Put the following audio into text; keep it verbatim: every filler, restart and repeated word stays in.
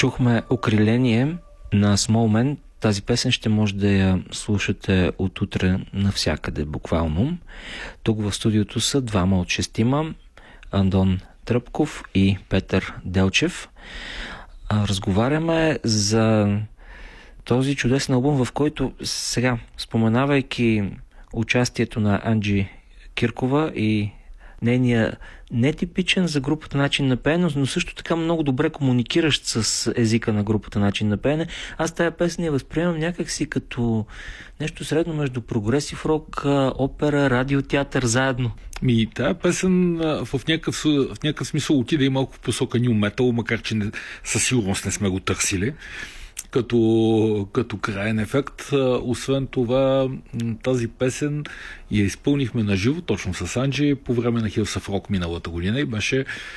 Чухме Окриление на Small Man. Тази песен ще може да я слушате от утре навсякъде, буквално. Тук в студиото са двама от шестима, Андон Тръпков и Петър Делчев. Разговаряме за този чудесен албум, в който сега, споменавайки участието на Анджи Киркова и нейния нетипичен за групата начин на пеене, но също така много добре комуникиращ с езика на групата начин на пеене, аз тая песен я възприемам някакси като нещо средно между прогресив рок, опера, радиотеатър заедно. Ми, тая песен в някакъв, в някакъв смисъл отиде и малко в посока ню метал, макар че не, със сигурност не сме го търсили като, като краен ефект. Освен това, тази песен я изпълнихме на живо, точно с Анджи, по време на Hills of Rock миналата година и беше